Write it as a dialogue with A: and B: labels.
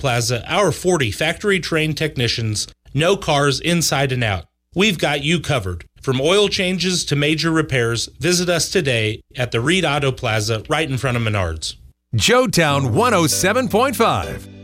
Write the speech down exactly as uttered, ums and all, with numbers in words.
A: Plaza, our forty factory-trained technicians know cars inside and out. We've got you covered. From oil changes to major repairs, visit us today at the Reed Auto Plaza right in front of Menards.
B: Joetown one oh seven point five.